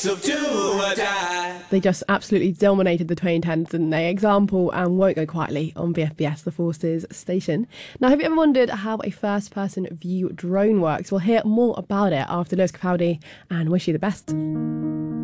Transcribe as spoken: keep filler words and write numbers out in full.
Of do or die. They just absolutely dominated the twenty tens, didn't they? Example and Won't Go Quietly on V F B S, the Forces station. Now, have you ever wondered how a first-person view drone works? We'll hear more about it after Lewis Capaldi and Wish You the Best.